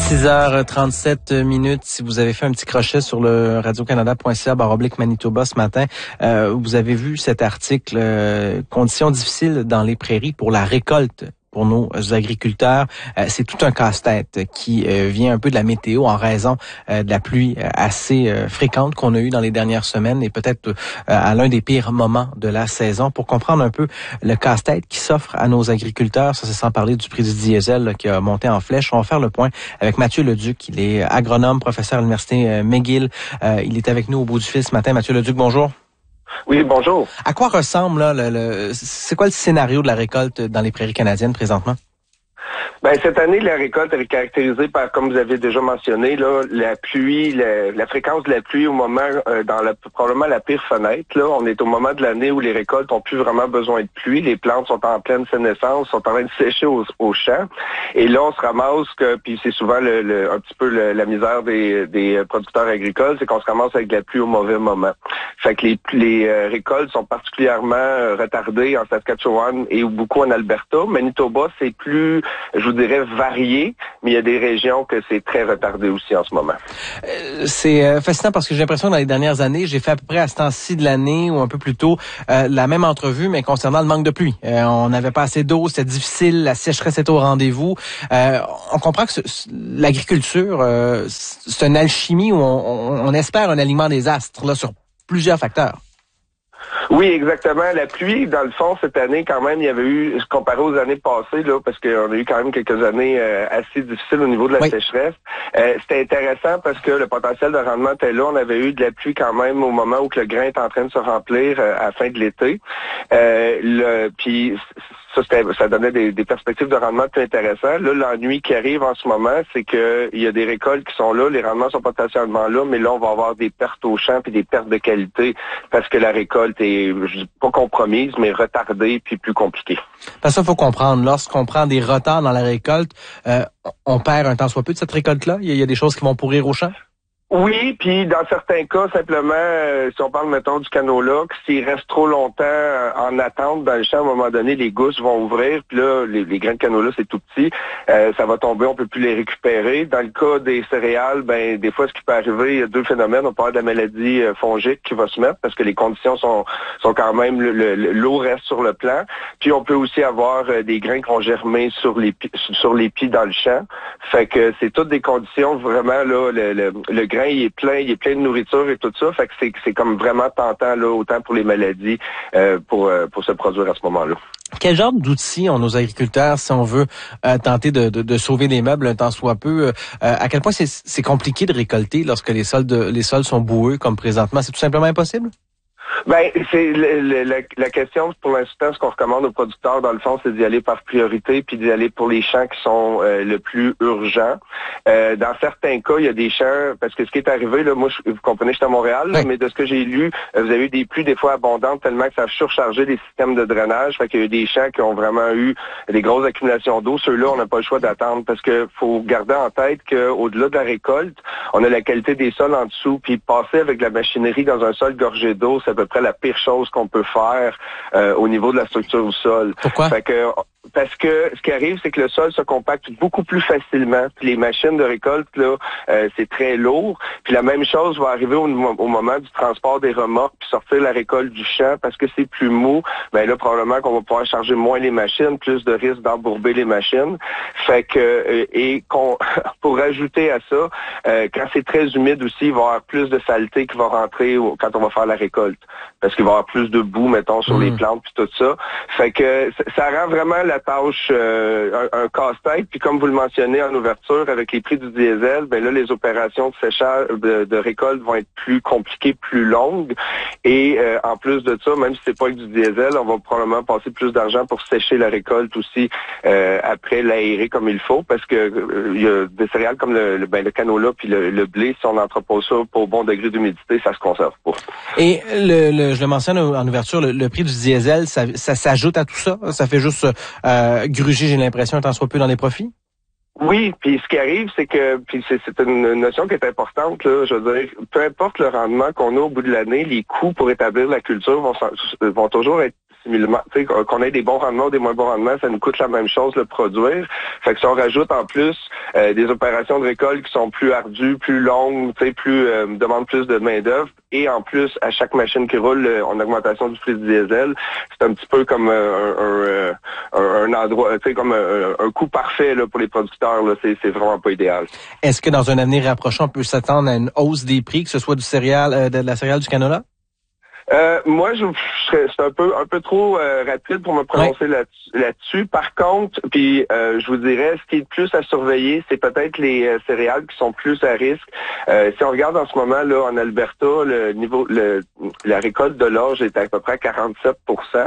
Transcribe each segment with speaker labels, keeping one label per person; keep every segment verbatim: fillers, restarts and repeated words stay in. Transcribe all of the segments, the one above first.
Speaker 1: six heures trente-sept minutes. Si vous avez fait un petit crochet sur le radio-canada point c a barre oblique Manitoba ce matin, euh, vous avez vu cet article euh, « Conditions difficiles dans les prairies pour la récolte ». Pour nos agriculteurs, euh, c'est tout un casse-tête qui euh, vient un peu de la météo en raison euh, de la pluie euh, assez euh, fréquente qu'on a eue dans les dernières semaines et peut-être euh, à l'un des pires moments de la saison. Pour comprendre un peu le casse-tête qui s'offre à nos agriculteurs, ça c'est sans parler du prix du diesel là, qui a monté en flèche. On va faire le point avec Mathieu Leduc. Il est agronome, professeur à l'Université euh, McGill. Euh, il est avec nous au bout du fil ce matin. Mathieu Leduc, bonjour.
Speaker 2: Oui, bonjour.
Speaker 1: À quoi ressemble là, le, le c'est quoi le scénario de la récolte dans les prairies canadiennes présentement?
Speaker 2: Ben, cette année, la récolte est caractérisée par, comme vous avez déjà mentionné, là, la pluie, la, la fréquence de la pluie au moment, euh, dans la, probablement la pire fenêtre. Là, on est au moment de l'année où les récoltes ont plus vraiment besoin de pluie. Les plantes sont en pleine sénescence, sont en train de sécher au, au champ. Et là, on se ramasse que, puis c'est souvent le, le, un petit peu le, la misère des, des producteurs agricoles, c'est qu'on se ramasse avec de la pluie au mauvais moment. Fait que les, les euh, récoltes sont particulièrement euh, retardées en Saskatchewan et beaucoup en Alberta. Manitoba, c'est plus, je vous dirais, varié, mais il y a des régions que c'est très retardé aussi en ce moment.
Speaker 1: Euh, c'est euh, fascinant parce que j'ai l'impression que dans les dernières années, j'ai fait à peu près à ce temps-ci de l'année ou un peu plus tôt euh, la même entrevue, mais concernant le manque de pluie. Euh, on n'avait pas assez d'eau, c'était difficile, la sécheresse était au rendez-vous. Euh, on comprend que ce, l'agriculture, euh, c'est une alchimie où on, on, on espère un alignement des astres là sur plusieurs facteurs.
Speaker 2: Oui, exactement. La pluie, dans le fond, cette année, quand même, il y avait eu, comparé aux années passées, là, parce qu'on a eu quand même quelques années euh, assez difficiles au niveau de la oui. sécheresse. Euh, c'était intéressant parce que le potentiel de rendement était là. On avait eu de la pluie quand même au moment où que le grain est en train de se remplir euh, à la fin de l'été. Euh, le, puis ça, c'était, ça donnait des, des perspectives de rendement plus intéressantes. Là, l'ennui qui arrive en ce moment, c'est que il y a des récoltes qui sont là, les rendements sont potentiellement là, mais là, on va avoir des pertes au champ puis des pertes de qualité parce que la récolte est, je dis pas compromise, mais retardée puis plus compliquée.
Speaker 1: Parce que ça, faut comprendre. Lorsqu'on prend des retards dans la récolte, euh, on perd un temps soit peu de cette récolte-là. Il y a, il y a des choses qui vont pourrir au champ.
Speaker 2: Oui, puis dans certains cas, simplement, euh, si on parle, mettons, du canneau-là, s'il reste trop longtemps euh, en attente dans le champ, à un moment donné, les gousses vont ouvrir, puis là, les, les grains de canneau-là, c'est tout petit, euh, ça va tomber, on peut plus les récupérer. Dans le cas des céréales, ben des fois, ce qui peut arriver, il y a deux phénomènes. On peut avoir de la maladie euh, fongique qui va se mettre, parce que les conditions sont sont quand même, le, le, l'eau reste sur le plan. Puis on peut aussi avoir euh, des grains qui vont germer sur les sur les pieds dans le champ. Fait que c'est toutes des conditions, vraiment, là, le, le, le grain il est plein, il est plein de nourriture et tout ça, fait que c'est, c'est comme vraiment tentant là, autant pour les maladies, euh, pour euh, pour se produire à ce moment-là.
Speaker 1: Quel genre d'outils ont nos agriculteurs si on veut euh, tenter de, de, de sauver des meubles un temps soit peu? Euh, à quel point c'est, c'est compliqué de récolter lorsque les sols de, les sols sont boueux comme présentement? C'est tout simplement impossible?
Speaker 2: Ben, c'est le, le, la, la question pour l'instant, ce qu'on recommande aux producteurs, dans le fond, c'est d'y aller par priorité, puis d'y aller pour les champs qui sont euh, le plus urgents. Euh, dans certains cas, il y a des champs, parce que ce qui est arrivé, là, moi, je, vous comprenez, j'étais à Montréal, oui. là, mais de ce que j'ai lu, euh, vous avez eu des pluies des fois abondantes tellement que ça a surchargé les systèmes de drainage. Fait qu'il y a eu des champs qui ont vraiment eu des grosses accumulations d'eau. Ceux-là, on n'a pas le choix d'attendre, parce que faut garder en tête qu'au-delà de la récolte, on a la qualité des sols en dessous, puis passer avec de la machinerie dans un sol gorgé d'eau, c'est à peu près la pire chose qu'on peut faire euh, au niveau de la structure du sol.
Speaker 1: Pourquoi?
Speaker 2: Fait que, parce que ce qui arrive, c'est que le sol se compacte beaucoup plus facilement. Puis les machines de récolte, là, euh, c'est très lourd. Puis la même chose va arriver au, au moment du transport des remorques, puis sortir la récolte du champ, parce que c'est plus mou. Ben là, probablement qu'on va pouvoir charger moins les machines, plus de risque d'embourber les machines. Fait que euh, et qu'on, pour rajouter à ça, euh, quand c'est très humide aussi, il va y avoir plus de saleté qui va rentrer au, quand on va faire la récolte, parce qu'il va y avoir plus de boue, mettons, sur mmh. les plantes puis tout ça. Fait que ça, ça rend vraiment la tâche euh, un, un casse-tête. Puis comme vous le mentionnez en ouverture, avec les prix du diesel, ben là, les opérations de séchage, de, de récolte vont être plus compliquées, plus longues. Et euh, en plus de ça, même si c'est pas avec du diesel, on va probablement passer plus d'argent pour sécher la récolte aussi euh, après l'aérer comme il faut, parce que euh, il y a des céréales comme le, le, ben, le canola puis le, le blé, si on entrepose ça pour au bon degré d'humidité, ça se conserve pas.
Speaker 1: Et le, le je le mentionne en ouverture, le, le prix du diesel, ça, ça s'ajoute à tout ça? Ça fait juste euh, gruger, j'ai l'impression, un tant soit peu dans les profits?
Speaker 2: Oui, puis ce qui arrive, c'est que puis c'est, c'est une notion qui est importante, là, je veux dire, peu importe le rendement qu'on a au bout de l'année, les coûts pour établir la culture vont, vont toujours être similairement, tu sais, qu'on ait des bons rendements ou des moins bons rendements, ça nous coûte la même chose le produire. Fait que si on rajoute en plus euh, des opérations de récolte qui sont plus ardues, plus longues, tu sais, plus euh, demandent plus de main d'œuvre, et en plus à chaque machine qui roule, euh, en augmentation du prix du diesel, c'est un petit peu comme euh, un, un, un endroit, tu sais, comme un, un coup parfait là pour les producteurs. Là, c'est, c'est vraiment pas idéal.
Speaker 1: Est-ce que dans un avenir rapprochant, on peut s'attendre à une hausse des prix, que ce soit du céréal, euh, de la céréale du canola?
Speaker 2: Euh, moi, je, je serais, c'est un peu un peu trop euh, rapide pour me prononcer ouais. là-dessus, là-dessus. Par contre, puis euh, je vous dirais, ce qui est le plus à surveiller, c'est peut-être les euh, céréales qui sont plus à risque. Euh, si on regarde en ce moment là en Alberta, le niveau, le, la récolte de l'orge est à peu près à quarante-sept pour cent.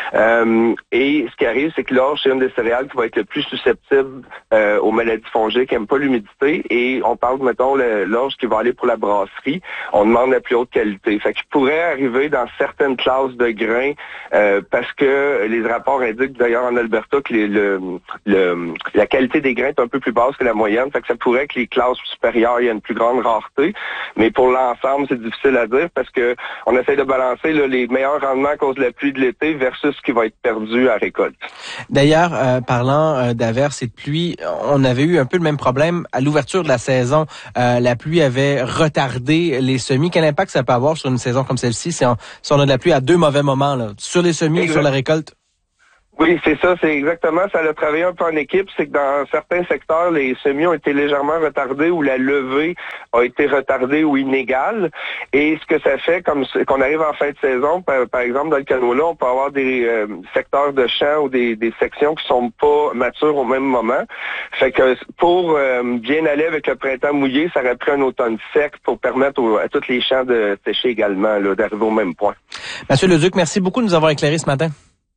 Speaker 2: Euh, et ce qui arrive, c'est que l'orge, c'est une des céréales qui va être le plus susceptible euh, aux maladies fongiques, qui n'aime pas l'humidité. Et on parle, mettons, le, l'orge qui va aller pour la brasserie. On demande la plus haute qualité. Fait qu'il pourrait arriver dans certaines classes de grains, euh, parce que les rapports indiquent d'ailleurs en Alberta que les, le, le, la qualité des grains est un peu plus basse que la moyenne, fait que ça pourrait que les classes supérieures, il y a une plus grande rareté, mais pour l'ensemble, c'est difficile à dire parce que on essaie de balancer là, les meilleurs rendements à cause de la pluie de l'été versus ce qui va être perdu à récolte.
Speaker 1: D'ailleurs, euh, parlant euh, d'averses et de pluie, on avait eu un peu le même problème à l'ouverture de la saison. Euh, la pluie avait retardé les semis. Quel impact ça peut avoir sur une saison comme celle-ci si on Si on a de la pluie à deux mauvais moments, là, sur les semis exact. Et sur la récolte?
Speaker 2: Oui, c'est ça, c'est exactement, ça a travaillé un peu en équipe, c'est que dans certains secteurs, les semis ont été légèrement retardés ou la levée a été retardée ou inégale. Et ce que ça fait, comme qu'on arrive en fin de saison, par, par exemple, dans le canola, on peut avoir des euh, secteurs de champs ou des, des sections qui sont pas matures au même moment. Fait que pour euh, bien aller avec le printemps mouillé, ça aurait pris un automne sec pour permettre aux, à tous les champs de sécher également, là, d'arriver au même point.
Speaker 1: Monsieur Leduc, merci beaucoup de nous avoir éclairé ce matin.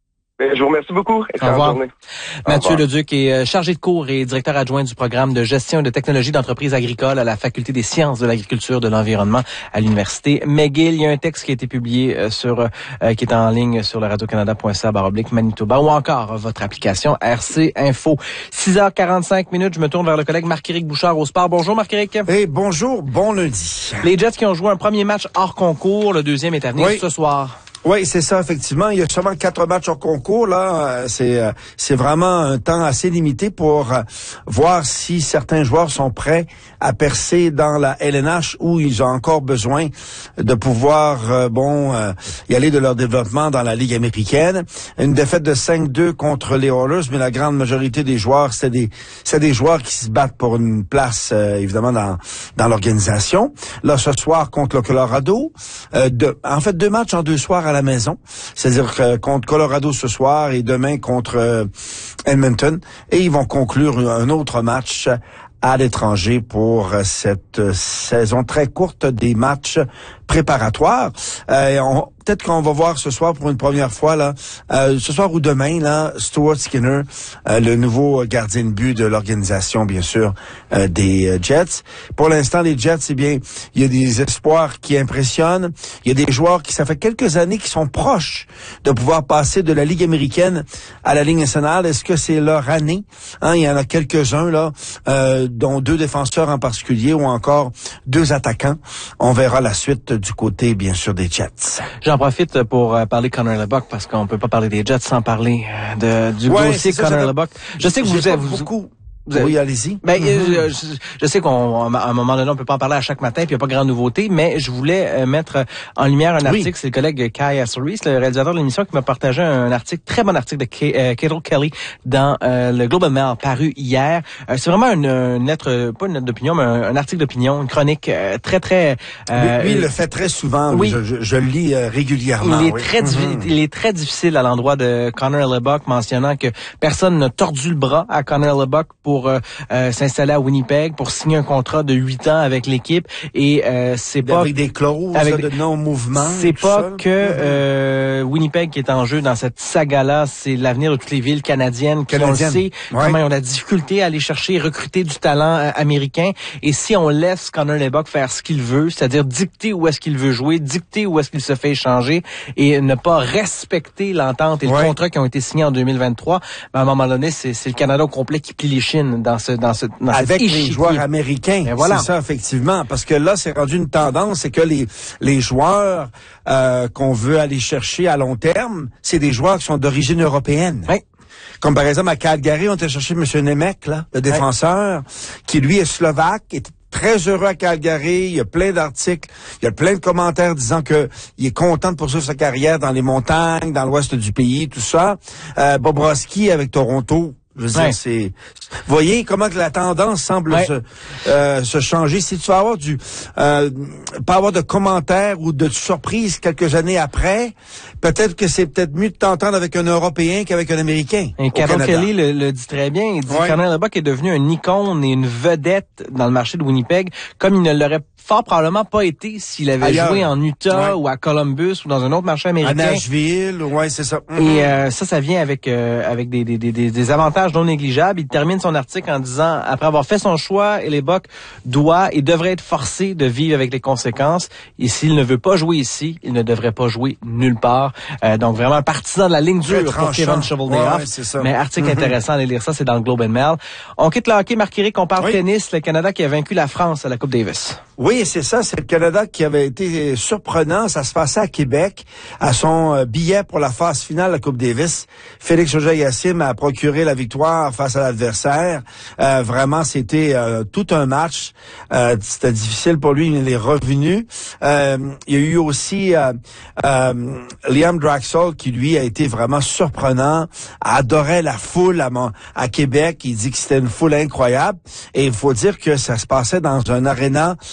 Speaker 2: Je vous remercie beaucoup. Excellente journée.
Speaker 1: Mathieu Leduc est chargé de cours et directeur adjoint du programme de gestion et de technologie d'entreprises agricoles à la Faculté des sciences de l'agriculture de l'environnement à l'Université McGill. Il y a un texte qui a été publié sur, euh, qui est en ligne sur le radio canada point c a barre oblique Manitoba ou encore votre application R C Info. six heures quarante-cinq minutes, je me tourne vers le collègue Marc-Éric Bouchard au sport. Bonjour Marc-Éric.
Speaker 3: Hey, bonjour, bon lundi.
Speaker 1: Les Jets qui ont joué un premier match hors concours, le deuxième est à venir oui. ce soir.
Speaker 3: Oui, c'est ça, effectivement. Il y a seulement quatre matchs en concours, là. C'est, c'est vraiment un temps assez limité pour voir si certains joueurs sont prêts à percer dans la L N H ou ils ont encore besoin de pouvoir, bon, y aller de leur développement dans la Ligue américaine. Une défaite de cinq deux contre les Oilers, mais la grande majorité des joueurs, c'est des, c'est des joueurs qui se battent pour une place, euh, évidemment, dans, dans l'organisation. Là, ce soir, contre le Colorado, euh, de, en fait, deux matchs en deux soirs à la maison, c'est-à-dire que contre Colorado ce soir et demain contre euh, Edmonton, et ils vont conclure un autre match à l'étranger pour cette euh, saison très courte des matchs préparatoires. Euh, on, peut-être qu'on va voir ce soir pour une première fois, là, euh, ce soir ou demain, là, Stuart Skinner, euh, le nouveau gardien de but de l'organisation, bien sûr, euh, des Jets. Pour l'instant, les Jets, eh bien, il y a des espoirs qui impressionnent. Il y a des joueurs qui, ça fait quelques années, qui sont proches de pouvoir passer de la Ligue américaine à la Ligue nationale. Est-ce que c'est leur année? Hein, il y en a quelques-uns, là, euh, dont deux défenseurs en particulier ou encore deux attaquants. On verra la suite du côté, bien sûr, des Jets.
Speaker 1: J'en profite pour euh, parler Connor Leboeck parce qu'on peut pas parler des Jets sans parler de, du ouais, dossier Connor Leboeck. Je sais que vous avez beaucoup.
Speaker 3: Vous avez... Oui, allez-y.
Speaker 1: Ben, mm-hmm. je, je sais qu'on, à un moment donné, on peut pas en parler à chaque matin, puis il n'y a pas grande nouveauté, mais je voulais euh, mettre en lumière un article. Oui. C'est le collègue Kai Asseries, le réalisateur de l'émission, qui m'a partagé un article, très bon article de Kato Kelly dans euh, le Globe and Mail, paru hier. Euh, c'est vraiment une, une lettre, pas une lettre d'opinion, mais un, un article d'opinion, une chronique euh, très, très...
Speaker 3: Euh, lui, lui, il le fait très souvent. Oui. Je, je, je le lis euh, régulièrement.
Speaker 1: Il est,
Speaker 3: oui.
Speaker 1: très, mm-hmm. il est très difficile à l'endroit de Connor Leboeck, mentionnant que personne n'a tordu le bras à Connor Leboeck pour... Euh, euh, s'installer à Winnipeg pour signer un contrat de huit ans avec l'équipe et euh, c'est pas
Speaker 3: avec des clauses avec de non-mouvement.
Speaker 1: C'est pas
Speaker 3: ça.
Speaker 1: que euh, Winnipeg qui est en jeu dans cette saga-là, c'est l'avenir de toutes les villes canadiennes qui Canadienne. on le sait ouais. comment ils ont la difficulté à aller chercher et recruter du talent euh, américain. Et si on laisse Connor Leboeck faire ce qu'il veut, c'est-à-dire dicter où est-ce qu'il veut jouer, dicter où est-ce qu'il se fait échanger et ne pas respecter l'entente et ouais. le contrat qui ont été signés en deux mille vingt-trois, ben, à un moment donné, c'est, c'est le Canada au complet qui plie les chines. in dans ce dans ce dans
Speaker 3: avec
Speaker 1: cet
Speaker 3: les joueurs américains. Voilà. C'est ça, effectivement, parce que là, c'est rendu une tendance, c'est que les les joueurs euh, qu'on veut aller chercher à long terme, c'est des joueurs qui sont d'origine européenne.
Speaker 1: Oui.
Speaker 3: Comme par exemple à Calgary, on a cherché M. Nemec, là, le défenseur, oui. qui lui est slovaque, est très heureux à Calgary. Il y a plein d'articles, il y a plein de commentaires disant que il est content de poursuivre sa carrière dans les montagnes, dans l'ouest du pays, tout ça. Euh, Bobrovski avec Toronto. Je veux
Speaker 1: ouais.
Speaker 3: dire, c'est. Vous voyez comment que la tendance semble ouais. se, euh, se changer. Si tu vas avoir du, euh, pas avoir de commentaires ou de surprises quelques années après, peut-être que c'est peut-être mieux de t'entendre avec un Européen qu'avec un Américain.
Speaker 1: Et Carol Kelly le, le dit très bien. Il dit ouais. que Connor Hellebuyck est devenu un icône et une vedette dans le marché de Winnipeg, comme il ne l'aurait fort probablement pas été s'il avait Ailleurs. joué en Utah ouais. ou à Columbus ou dans un autre marché américain.
Speaker 3: À Nashville, ouais, c'est ça. Mm-hmm.
Speaker 1: Et euh, ça, ça vient avec euh, avec des, des, des, des avantages non négligeables. Il termine son article en disant, après avoir fait son choix, Hellebuyck doit et devrait être forcé de vivre avec les conséquences. Et s'il ne veut pas jouer ici, il ne devrait pas jouer nulle part. Euh, donc vraiment un partisan de la ligne dure pour Kevin Cheveldayoff.
Speaker 3: Ouais,
Speaker 1: Mais article
Speaker 3: mm-hmm.
Speaker 1: intéressant, allez lire ça, c'est dans le Globe and Mail. On quitte le hockey, Marc-Éric, on parle oui. tennis. Le Canada qui a vaincu la France à la Coupe Davis.
Speaker 3: Oui, c'est ça. C'est le Canada qui avait été surprenant. Ça se passait à Québec, à son billet pour la phase finale de la Coupe Davis. Félix Auger-Aliassime a procuré la victoire face à l'adversaire. Euh, vraiment, c'était euh, tout un match. Euh, c'était difficile pour lui, il est revenu. Euh, il y a eu aussi euh, euh, Liam Draxl qui, lui, a été vraiment surprenant, adorait la foule à, à Québec. Il dit que c'était une foule incroyable. Et il faut dire que ça se passait dans un aréna